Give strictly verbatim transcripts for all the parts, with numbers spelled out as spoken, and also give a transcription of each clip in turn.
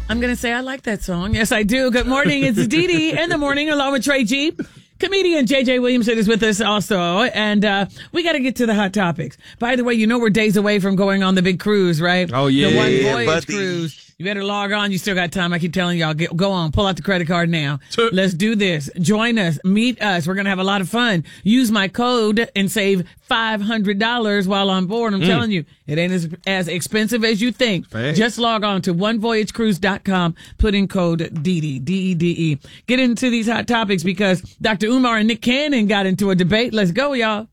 I'm going to say I like that song. Yes, I do. Good morning. It's Dee Dee in the morning along with Trey G. Comedian J J Williamson is with us also. And uh, we got to get to the hot topics. By the way, you know we're days away from going on the big cruise, right? Oh, yeah. The One yeah, Voyage buddy. cruise. You better log on. You still got time. I keep telling y'all, get, go on, pull out the credit card now. Let's do this. Join us. Meet us. We're going to have a lot of fun. Use my code and save five hundred dollars while on board. I'm mm. telling you, it ain't as, as expensive as you think. Hey. Just log on to one voyage cruise dot com. Put in code D D, D E D E. Get into these hot topics because Doctor Umar and Nick Cannon got into a debate. Let's go, y'all.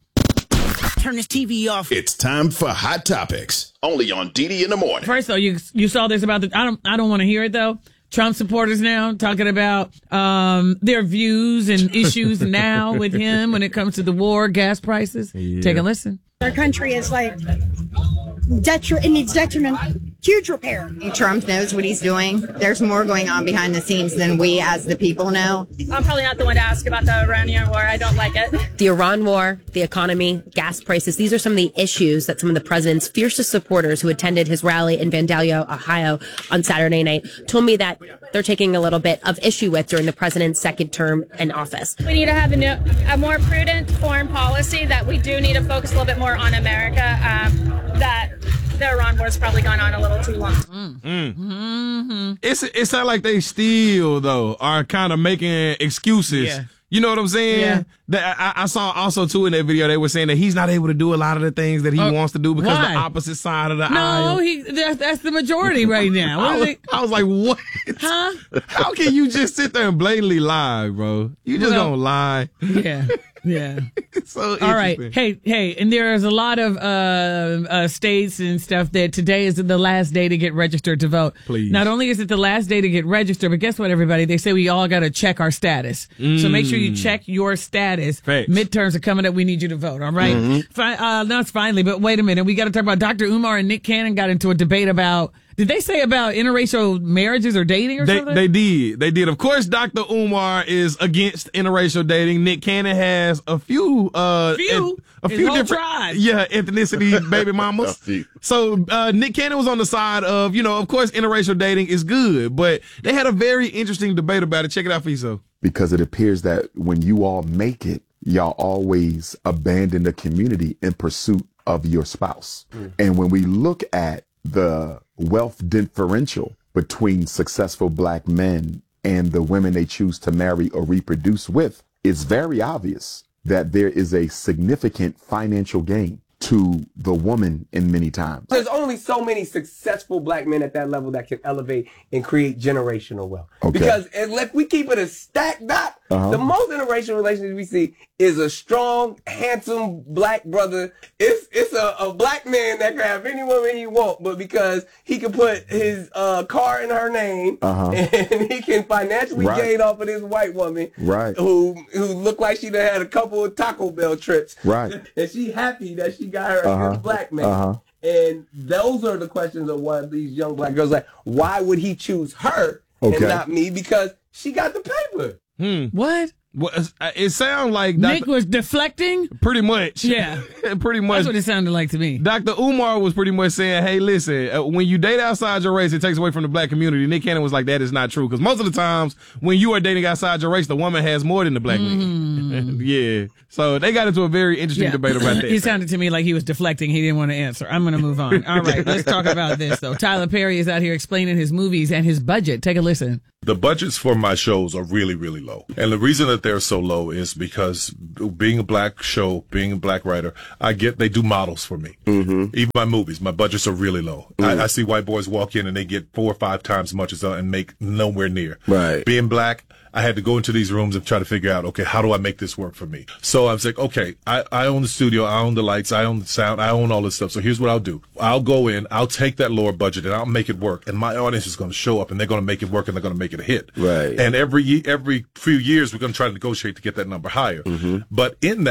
Turn this T V off. It's time for Hot Topics, only on D D in the morning. First, though, you you saw this about the. I don't I don't want to hear it though. Trump supporters now talking about um, their views and issues now with him when it comes to the war, gas prices. Yeah. Take a listen. Our country is like detri- it needs detriment, huge repair. Trump knows what he's doing. There's more going on behind the scenes than we as the people know. I'm probably not the one to ask about the Iranian war. I don't like it. The Iran war, the economy, gas prices. These are some of the issues that some of the president's fiercest supporters who attended his rally in Vandalia, Ohio on Saturday night told me that they're taking a little bit of issue with during the president's second term in office. We need to have a, new, a more prudent foreign policy, that we do need to focus a little bit more on America, um, that the Iran war has probably gone on a little too long. Mm. Mm. Mm-hmm. It's, it sounds like they still, though, are kind of making excuses. Yeah. You know what I'm saying? Yeah. That I, I saw also, too, in that video, they were saying that he's not able to do a lot of the things that he uh, wants to do because why? the opposite side of the no, aisle. No, he that, that's the majority right now. What I, was, they... I was like, what? Huh? How can you just sit there and blatantly lie, bro? You just well, gonna lie. Yeah. Yeah. It's so all right. Hey, hey, and there's a lot of uh, uh, states and stuff that today is the last day to get registered to vote. Please. Not only is it the last day to get registered, but guess what, everybody? They say we all got to check our status. Mm. So make sure you check your status. Facts. Midterms are coming up. We need you to vote. All right. Mm-hmm. Fi- uh, no, it's finally, but wait a minute. We got to talk about Doctor Umar and Nick Cannon got into a debate about. Did they say about interracial marriages or dating or they, something? They did. They did. Of course, Doctor Umar is against interracial dating. Nick Cannon has a few, uh, few? a, a His few whole different, tribe. yeah, ethnicity baby mamas. So, uh, Nick Cannon was on the side of, you know, of course, interracial dating is good, but they had a very interesting debate about it. Check it out for yourself. Because it appears that when you all make it, y'all always abandon the community in pursuit of your spouse. Mm. And when we look at the wealth differential between successful black men and the women they choose to marry or reproduce with, it's very obvious that there is a significant financial gain to the woman in many times. There's only so many successful black men at that level that can elevate and create generational wealth. Okay. Because if we keep it a stack dot, uh-huh. the most interracial relationships we see is a strong, handsome black brother. It's it's a, a black man that can have any woman he want, but because he can put his uh, car in her name uh-huh. and he can financially right. gain off of this white woman right. who who looked like she done had a couple of Taco Bell trips. Right. And she happy that she got her uh-huh. a good black man. Uh-huh. And those are the questions of why these young black girls like, why would he choose her okay. and not me? Because she got the paper. Hmm. What? Well, it sounds like Nick Doctor was deflecting? Pretty much. Yeah. pretty much. That's what it sounded like to me. Doctor Umar was pretty much saying, hey, listen, uh, when you date outside your race, it takes away from the black community. Nick Cannon was like, that is not true. Because most of the times when you are dating outside your race, the woman has more than the black mm. man. yeah. So they got into a very interesting yeah. debate about that. He sounded to me like he was deflecting. He didn't want to answer. I'm going to move on. All right. Let's talk about this, though. Tyler Perry is out here explaining his movies and his budget. Take a listen. The budgets for my shows are really, really low. And the reason that they're so low is because being a black show, being a black writer, I get, they do models for me. Mm-hmm. Even my movies, my budgets are really low. Mm-hmm. I, I see white boys walk in and they get four or five times as much as that and make nowhere near. Right. Being black, I had to go into these rooms and try to figure out, okay, how do I make this work for me? So I was like, okay, I, I own the studio, I own the lights, I own the sound, I own all this stuff. So here's what I'll do. I'll go in, I'll take that lower budget and I'll make it work. And my audience is going to show up and they're going to make it work and they're going to make it a hit. Right. And every every few years, we're going to try to negotiate to get that number higher. Mm-hmm. But in that,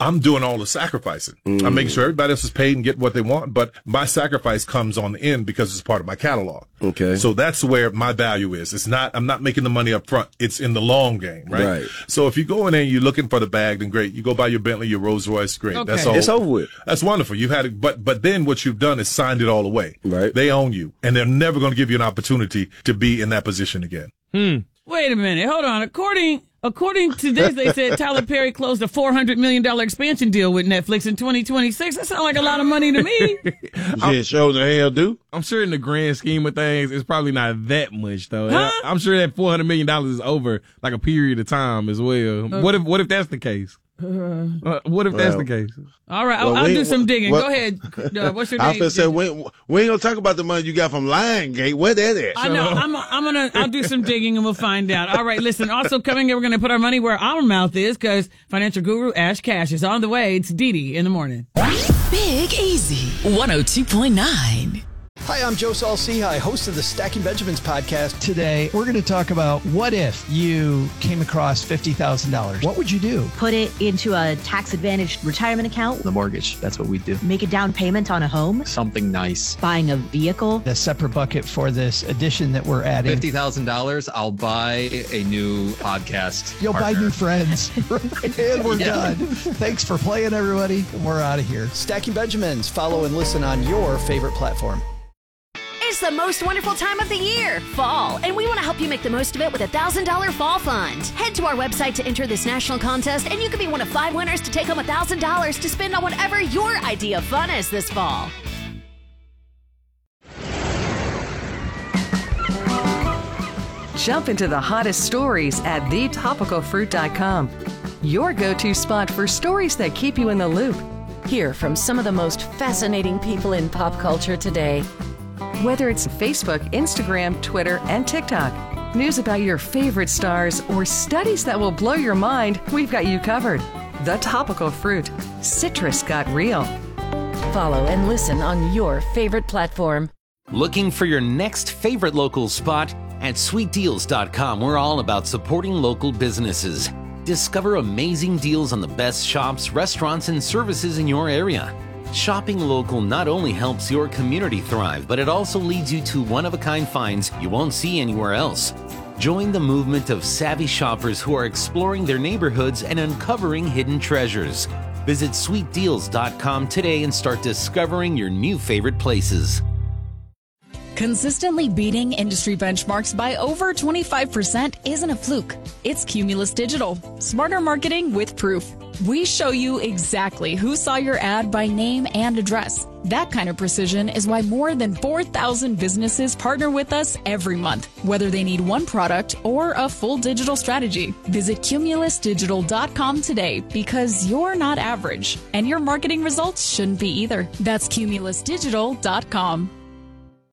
I'm doing all the sacrificing. Mm. I'm making sure everybody else is paid and get what they want, but my sacrifice comes on the end because it's part of my catalog. Okay. So that's where my value is. It's not, I'm not making the money up front. It's in the long game, right? Right. So if you go in there and you're looking for the bag, then great. You go buy your Bentley, your Rolls Royce, great. Okay. That's all. It's over with. That's wonderful. You've had it, but, but then what you've done is signed it all away. Right. They own you and they're never going to give you an opportunity to be in that position again. Hmm. Wait a minute. Hold on. According according to this, they said Tyler Perry closed a four hundred million dollars expansion deal with Netflix in twenty twenty-six. That sounds like a lot of money to me. Yeah, sure the hell do. I'm sure in the grand scheme of things, it's probably not that much, though. Huh? I'm sure that four hundred million dollars is over like a period of time as well. Uh, what if what if that's the case? Uh, what if well, that's the case? All right, well, I'll, I'll we, do some digging. well, Go ahead. Uh, what's your I name? was say we, we ain't gonna talk about the money you got from Lionsgate. Where that at? I know. I'm, I'm gonna. I'll do some digging and we'll find out. All right. Listen. Also coming in, we're gonna put our money where our mouth is because financial guru Ash Cash is on the way. It's Dee Dee in the morning. Big Easy one oh two point nine. Hi, I'm Joe Saul-Sehy, host of the Stacking Benjamins podcast. Today, we're going to talk about what if you came across fifty thousand dollars. What would you do? Put it into a tax-advantaged retirement account. The mortgage, that's what we do. Make a down payment on a home. Something nice. Buying a vehicle. A separate bucket for this addition that we're adding. fifty thousand dollars, I'll buy a new podcast You'll partner. buy new friends. And we're Yeah. done. Thanks for playing, everybody. We're out of here. Stacking Benjamins. Follow and listen on your favorite platform. It's the most wonderful time of the year, fall, and we want to help you make the most of it with a one thousand dollars Fall Fund. Head to our website to enter this national contest, and you could be one of five winners to take home one thousand dollars to spend on whatever your idea of fun is this fall. Jump into the hottest stories at the topical fruit dot com. Your go-to spot for stories that keep you in the loop. Hear from some of the most fascinating people in pop culture today. Whether it's Facebook, Instagram, Twitter, and TikTok, news about your favorite stars, or studies that will blow your mind, we've got you covered. The Topical Fruit. Citrus got real. Follow and listen on your favorite platform. Looking for your next favorite local spot? At sweet deals dot com, we're all about supporting local businesses. Discover amazing deals on the best shops, restaurants, and services in your area. Shopping local not only helps your community thrive, but it also leads you to one-of-a-kind finds you won't see anywhere else. Join the movement of savvy shoppers who are exploring their neighborhoods and uncovering hidden treasures. Visit sweet deals dot com today and start discovering your new favorite places. Consistently beating industry benchmarks by over twenty-five percent isn't a fluke. It's Cumulus Digital. Smarter marketing with proof. We show you exactly who saw your ad by name and address. That kind of precision is why more than four thousand businesses partner with us every month, whether they need one product or a full digital strategy. Visit Cumulus Digital dot com today because you're not average, and your marketing results shouldn't be either. That's Cumulus Digital dot com.